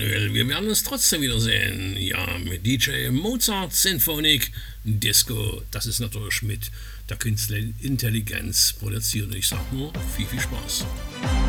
Manuel, wir werden uns trotzdem wiedersehen. Ja, mit DJ Mozart Sinfonik Disco. Das ist natürlich mit der Künstlerintelligenz produziert. Ich sag nur, viel Spaß.